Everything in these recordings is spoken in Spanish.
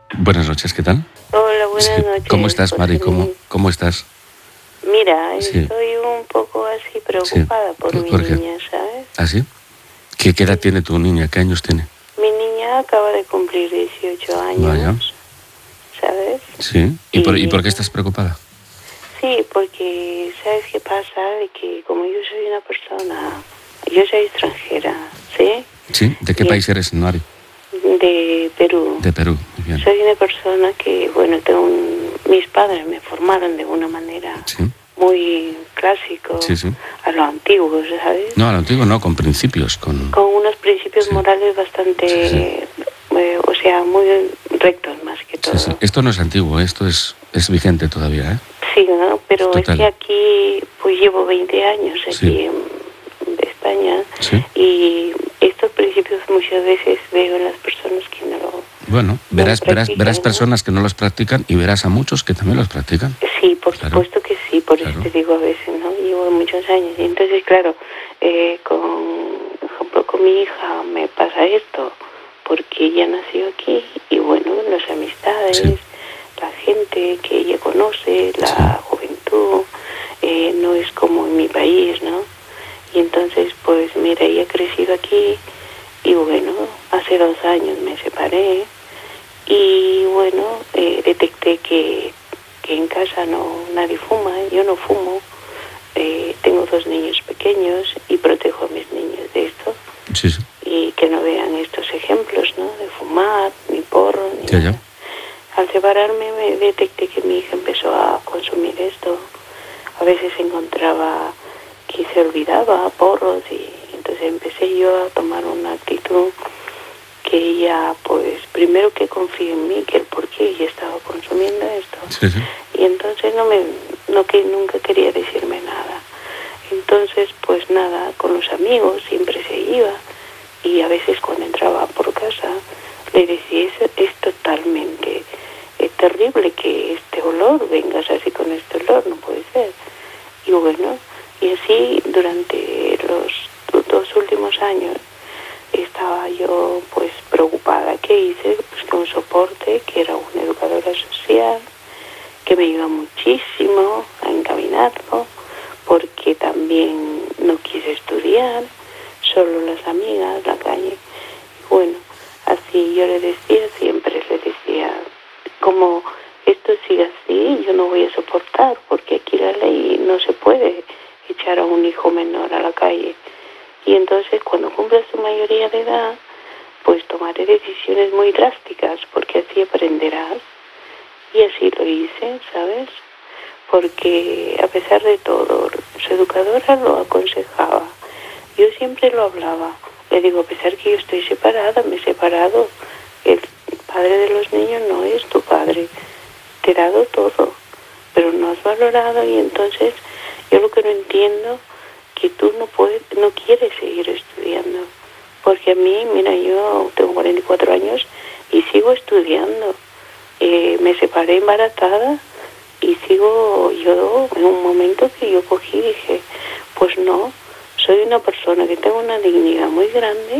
Buenas noches, ¿qué tal? Hola, buenas Sí. noches. ¿Cómo estás, Mari? José. ¿Cómo estás? Mira, Sí. estoy un poco así preocupada por mi ¿Por qué? niña, ¿sabes? ¿Ah, sí? ¿Qué edad tiene tu niña? ¿Qué años tiene? Mi niña acaba de cumplir 18 años, Vaya. ¿sabes? Sí. ¿Y por qué estás preocupada? Sí, porque ¿sabes qué pasa? De que como yo soy extranjera, ¿sí? Sí. ¿De qué país eres, Mari? De Perú. De Perú, muy bien. Soy una persona que, bueno, mis padres me formaron de una manera Sí. muy clásico, Sí, sí. a lo antiguo, ¿sabes? No, a lo antiguo no, con principios, con Unos principios Sí. morales bastante, Sí, muy rectos más que todo. Sí. Esto no es antiguo, esto es vigente todavía, ¿eh? Sí, ¿no? Pero es Total. que aquí, pues llevo 20 años aquí Sí. en España, Sí. y estos principios muchas veces veo en las personas que no lo... Bueno, no lo verás practican, ¿no? personas que no los practican y verás a muchos que también los practican. Sí, por Claro. supuesto que sí, por Claro. eso te digo a veces, ¿no? Llevo muchos años. Y entonces, claro, por ejemplo, con mi hija me pasa esto, porque ella nació aquí y bueno, las amistades, Sí. la gente que ella conoce, la juventud, no es como en mi país, ¿no? Y entonces, pues mira, ella ha crecido aquí y bueno, hace 2 años me separé y bueno, detecté que en casa nadie fuma, yo no fumo, tengo 2 niños pequeños y protejo a mis niños de esto. Sí, sí. Y que no vean estos ejemplos, ¿no? De fumar, ni porro, ni Ya, ya. nada. Al separarme me detecté que mi hija empezó a consumir esto. A veces encontraba que se olvidaba porros y entonces empecé yo a tomar una actitud que ella, pues, primero que confíe en mí, que el por qué ella estaba consumiendo esto. Sí, sí. Y entonces nunca quería decirme nada. Entonces, pues nada, con los amigos siempre se iba y a veces cuando entraba por casa le decía, es totalmente terrible que este olor, vengas así con este olor, no puede ser. Y bueno, y así durante los 2 últimos años estaba yo pues preocupada. ¿Qué hice? Pues que un soporte, que era una educadora social, que me ayudó muchísimo a encaminarlo, porque también no quise estudiar, solo las amigas, la calle. Y bueno, así yo siempre le decía, como esto sigue así, yo no voy a soportar, porque aquí la ley no se puede echar a un hijo menor a la calle. Y entonces cuando cumplas tu mayoría de edad, pues tomaré decisiones muy drásticas, porque así aprenderás. Y así lo hice, ¿sabes? Porque a pesar de todo, su educadora lo aconsejaba. Yo siempre lo hablaba. Le digo, a pesar que yo estoy separada, me he separado. El padre de los niños no es tu padre. Te he dado todo, pero no has valorado y entonces yo lo que no entiendo que tú no quieres seguir estudiando. Porque a mí, mira, yo tengo 44 años y sigo estudiando. Me separé embarazada y sigo yo en un momento que yo cogí y dije, pues no, soy una persona que tengo una dignidad muy grande.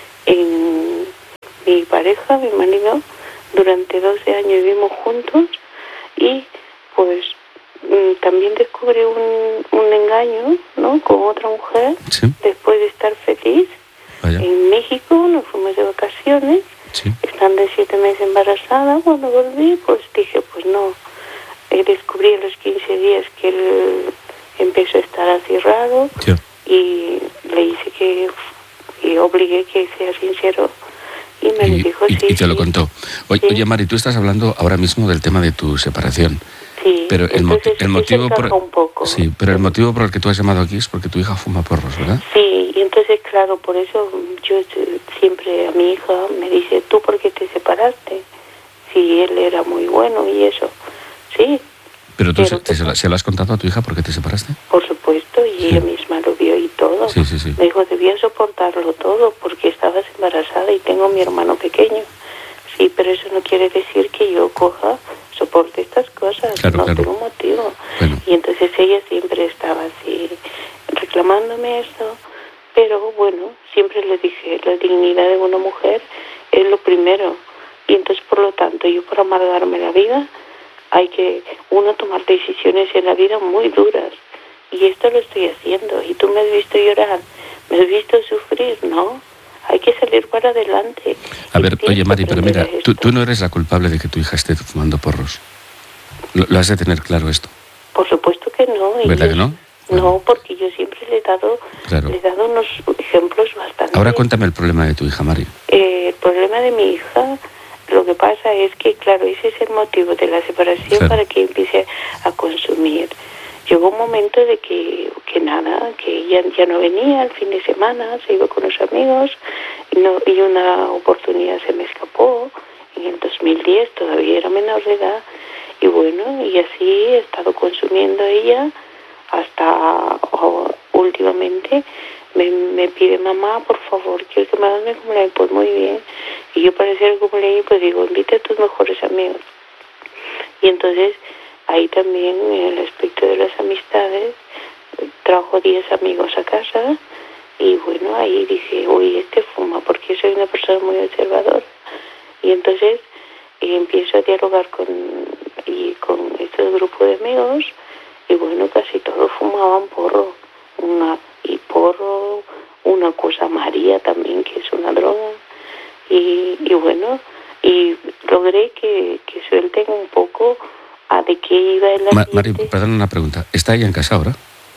En mi pareja, mi marido, durante 12 años vivimos juntos y pues también descubrí un engaño, ¿no?, con otra mujer. Sí. Después de estar feliz. Vaya. En México nos fuimos de vacaciones. Sí. Estando 7 meses embarazada, cuando volví, pues dije, pues no. Descubrí a los 15 días que él empezó a estar así raro. Sí. Y le hice y obligué que sea sincero. Y me lo dijo, sí. Y te lo sí. contó. Sí. Oye, Mari, tú estás hablando ahora mismo del tema de tu separación. Sí, Pero el motivo por un poco. Sí, pero el motivo por el que tú has llamado aquí es porque tu hija fuma porros, ¿verdad? Sí, y entonces, claro, por eso yo siempre a mi hija me dice, ¿tú por qué te separaste? Si él era muy bueno y eso. Sí. Pero tú se lo has contado a tu hija por qué te separaste. Por supuesto, y ella misma lo vio y todo. Sí, sí, sí. Me dijo, debías soportarlo todo porque estabas embarazada y tengo a mi hermano pequeño. Sí, pero eso no quiere decir que yo soporte estas cosas. Claro, no claro. tengo motivo. Bueno. Y entonces ella siempre estaba así reclamándome esto, pero bueno, siempre le dije, la dignidad de una mujer es lo primero. Y entonces, por lo tanto, yo por amargarme la vida, hay que uno tomar decisiones en la vida muy duras. Y esto lo estoy haciendo. Y tú me has visto llorar, me has visto sufrir, ¿no? Hay que salir para adelante. A ver, oye, Mari, pero mira, tú no eres la culpable de que tu hija esté fumando porros. Lo has de tener claro esto. Por supuesto que no. ¿Verdad que no? Bueno. No, porque yo siempre le he dado unos ejemplos bastante... Ahora cuéntame el problema de tu hija, Mari. El problema de mi hija, lo que pasa es que, claro, ese es el motivo de la separación, para que empiece a consumir. Llegó un momento de que nada, que ella ya no venía el fin de semana, se iba con los amigos, y una oportunidad se me escapó en el 2010, todavía era menor de edad, y bueno, y así he estado consumiendo ella hasta últimamente. Me pide, mamá, por favor, quiero que me hagas mi cumpleaños. Pues muy bien. Y yo para hacer el cumpleaños, pues digo, invita a tus mejores amigos. Y entonces, ahí también, en el aspecto de las amistades, trajo 10 amigos a casa. Y bueno, ahí dije, uy, este fuma, porque yo soy una persona muy observadora. Y entonces empiezo a dialogar con este grupo de amigos. Y bueno, casi todos fumaban porro. Una cosa María también, que es una droga. Y bueno, y logré que suelten un poco a de qué iba el ambiente. Mari, perdón, una pregunta. ¿Está ella en casa ahora?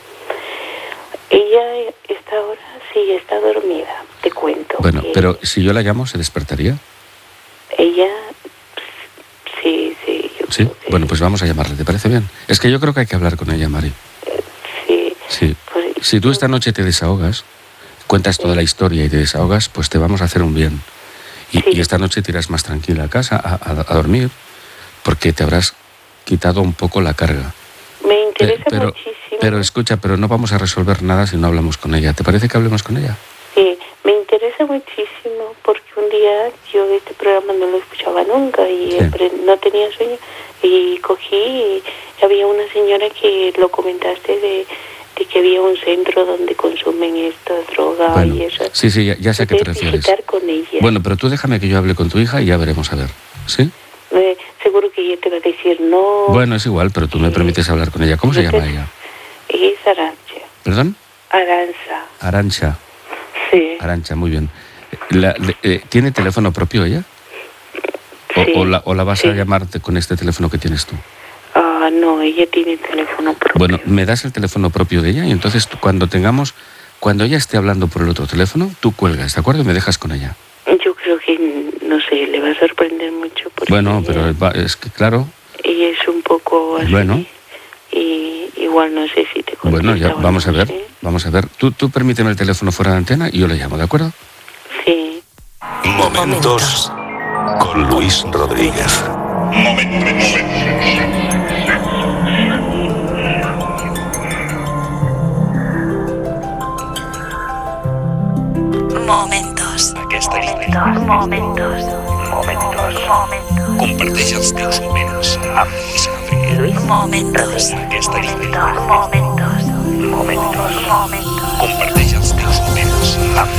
Ella está ahora, sí, está dormida, te cuento. Bueno, pero si yo la llamo, ¿se despertaría? Ella, sí. ¿Sí? Bueno, pues vamos a llamarle, ¿te parece bien? Es que yo creo que hay que hablar con ella, Mari. Sí. Pues, si tú esta noche te desahogas, cuentas toda la historia y te desahogas, pues te vamos a hacer un bien. Y esta noche te irás más tranquila a casa, a dormir, porque te habrás quitado un poco la carga. Me interesa muchísimo. Pero escucha, pero no vamos a resolver nada si no hablamos con ella. ¿Te parece que hablemos con ella? Sí, me interesa muchísimo, porque un día yo este programa no lo escuchaba nunca y no tenía sueño, y cogí y había una señora que lo comentaste de que había un centro donde consumen esta droga, y eso. Sí, ya sé a qué te refieres. Con ella. Bueno, pero tú déjame que yo hable con tu hija y ya veremos a ver, ¿sí? Seguro que ella te va a decir no. Bueno, es igual, pero tú me permites hablar con ella. ¿Cómo se llama ella? Es Arantxa. ¿Perdón? Arantxa. Sí. Arantxa, muy bien. ¿Tiene teléfono propio ella? Sí. ¿O la vas a llamarte con este teléfono que tienes tú? No, ella tiene teléfono propio. Bueno, me das el teléfono propio de ella y entonces cuando ella esté hablando por el otro teléfono, tú cuelgas, ¿de acuerdo? Y me dejas con ella. Yo creo que, no sé, le va a sorprender mucho. Bueno, pero es que claro. Ella es un poco así. Bueno. Y igual no sé si te contesta. Bueno, ya vamos a ver, vamos a ver. Tú permíteme el teléfono fuera de antena y yo le llamo, ¿de acuerdo? Sí. Momentos con Luis Rodríguez. Momentos. Momentos. Comparteix els teus moments amb Luis Rodríguez. Momentos. Comparteix els teus moments amb